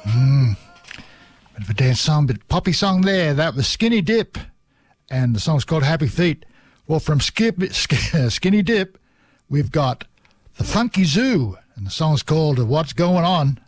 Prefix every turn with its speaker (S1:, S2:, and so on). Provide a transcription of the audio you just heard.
S1: Bit of a dance song, bit poppy song there. That was Skinny Dip, and the song's called Happy Feet. Well, from Skinny Dip, we've got the Funky Zoo, and the song's called What's Going On.